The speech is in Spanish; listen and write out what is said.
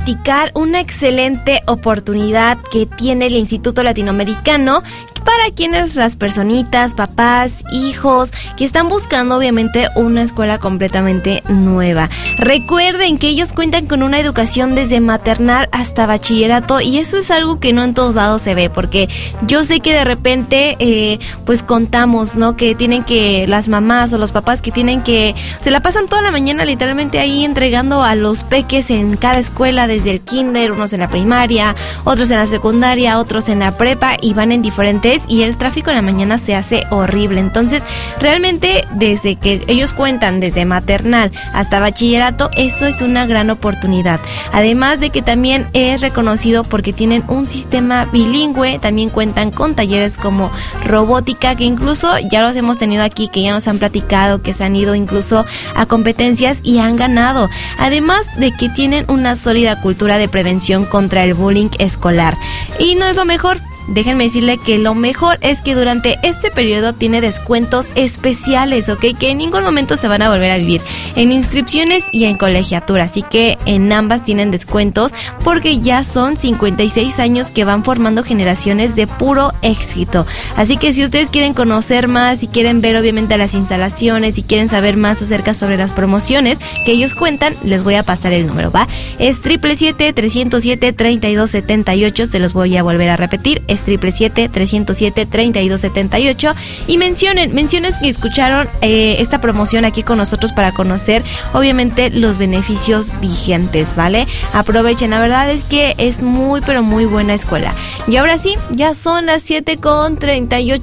platicar una excelente oportunidad que tiene el Instituto Latinoamericano para quienes las personitas, papás, hijos que están buscando obviamente una escuela completamente nueva. Recuerden que ellos cuentan con una educación desde maternal hasta bachillerato y eso es algo que no en todos lados se ve, porque yo sé que de repente pues contamos, ¿no? Que tienen que las mamás o los papás que tienen que se la pasan toda la mañana literalmente ahí entregando a los peques en cada escuela, desde el kinder, unos en la primaria, otros en la secundaria, otros en la prepa y van en diferentes y el tráfico en la mañana se hace horrible. Entonces, realmente desde que ellos cuentan desde maternal hasta bachillerato, eso es una gran oportunidad. Además de que también es reconocido porque tienen un sistema bilingüe, también cuentan con talleres como robótica, que incluso ya los hemos tenido aquí, que ya nos han platicado, que se han ido incluso a competencias y han ganado. Además de que tienen una sólida cultura de prevención contra el bullying escolar. Y no es lo mejor. Déjenme decirle que lo mejor es que durante este periodo tiene descuentos especiales, ¿ok? Que en ningún momento se van a volver a vivir en inscripciones y en colegiatura, así que en ambas tienen descuentos porque ya son 56 años que van formando generaciones de puro éxito. Así que si ustedes quieren conocer más, si quieren ver obviamente las instalaciones, si quieren saber más acerca sobre las promociones que ellos cuentan, les voy a pasar el número, ¿va? Es 777-307-3278, se los voy a volver a repetir. Es 777-307-3278 y mencionen que escucharon esta promoción aquí con nosotros para conocer obviamente los beneficios vigentes, ¿vale? Aprovechen, la verdad es que es muy pero muy buena escuela. Y ahora sí, ya son las 7:38